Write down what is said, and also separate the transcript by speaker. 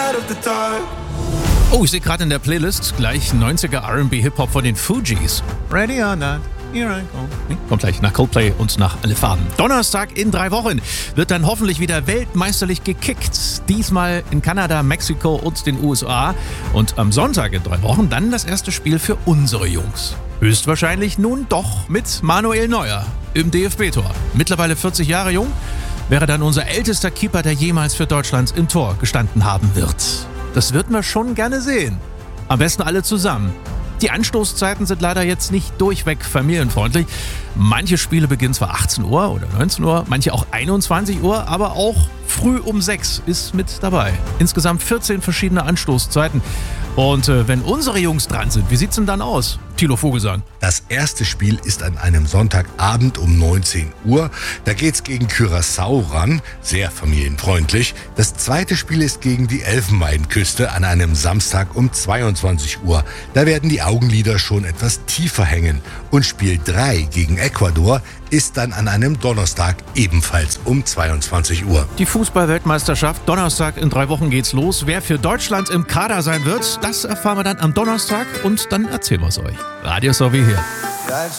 Speaker 1: side of the dark.
Speaker 2: Oh, ich sehe gerade in der Playlist gleich 90er R&B Hip-Hop von den Fugees. Ready or not, here I go. Kommt gleich nach Coldplay und nach Alle Farben. Donnerstag in 3 Wochen wird dann hoffentlich wieder weltmeisterlich gekickt. Diesmal in Kanada, Mexiko und den USA. Und am Sonntag in 3 Wochen dann das erste Spiel für unsere Jungs. Höchstwahrscheinlich nun doch mit Manuel Neuer im DFB-Tor. Mittlerweile 40 Jahre jung, wäre dann unser ältester Keeper, der jemals für Deutschland im Tor gestanden haben wird. Das würden wir schon gerne sehen. Am besten alle zusammen. Die Anstoßzeiten sind leider jetzt nicht durchweg familienfreundlich. Manche Spiele beginnen zwar 18 Uhr oder 19 Uhr, manche auch 21 Uhr, aber auch früh um 6 ist mit dabei. Insgesamt 14 verschiedene Anstoßzeiten. Und wenn unsere Jungs dran sind, wie sieht's denn dann aus? Thilo Vogelsang.
Speaker 3: Das erste Spiel ist an einem Sonntagabend um 19 Uhr. Da geht's gegen Curaçao ran, sehr familienfreundlich. Das zweite Spiel ist gegen die Elfenbeinküste an einem Samstag um 22 Uhr. Da werden die Augenlider schon etwas tiefer hängen. Und Spiel 3 gegen Ecuador ist dann an einem Donnerstag ebenfalls um 22 Uhr.
Speaker 2: Die Fußball-Weltmeisterschaft, Donnerstag in 3 Wochen geht's los. Wer für Deutschland im Kader sein wird, das erfahren wir dann am Donnerstag und dann erzählen wir es euch. Radio SOW hier.